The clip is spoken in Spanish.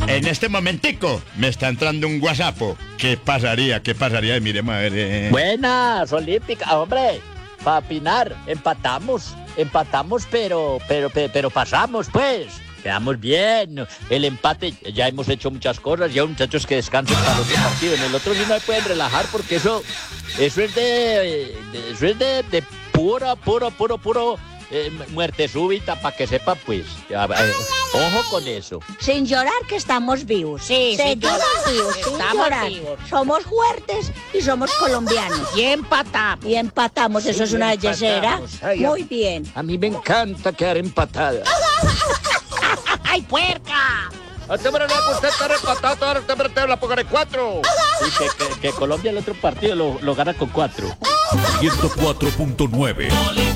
En este momentico me está entrando un WhatsApp. ¿Qué pasaría? ¿Qué pasaría? Miremos a ver. Buenas, olímpica, hombre. Para opinar, empatamos, pero pasamos, pues. Quedamos bien. El empate, ya hemos hecho muchas cosas. Ya muchachos que descansen para el otro partido. En el otro sí no se pueden relajar porque eso es de puro muerte súbita, para que sepa, pues. Ojo con eso. Sin llorar, que estamos vivos. Sí, sin llorar. Vivos, sin Estamos llorar. vivos. Somos fuertes y somos colombianos. Y empatamos. Y empatamos, eso es una yesera. empatamos. Ay, Muy bien. A mí me encanta quedar empatada. ¡Ay, puerca! A usted me le gusta estar empatado, ahora usted me la ponga de 4. Sí, que Colombia el otro partido lo gana con 4. 104.9